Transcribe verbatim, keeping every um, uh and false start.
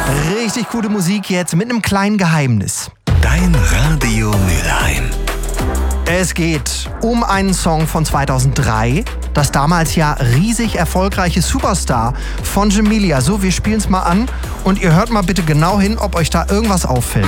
Richtig gute Musik jetzt mit einem kleinen Geheimnis. Dein Radio Mülheim. Es geht um einen Song von zweitausenddrei, das damals ja riesig erfolgreiche Superstar von Jamelia. So, wir spielen es mal an und ihr hört mal bitte genau hin, ob euch da irgendwas auffällt.